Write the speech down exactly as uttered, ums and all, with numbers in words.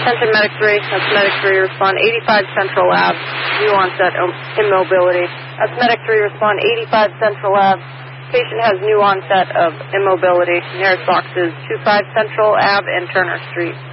Attention Medic three, that's Medic three, respond eighty-five Central Ave, new onset immobility. That's Medic three, respond eighty-five Central Ave. Patient has new onset of immobility. Nearest box is twenty-five Central Ave and Turner Street.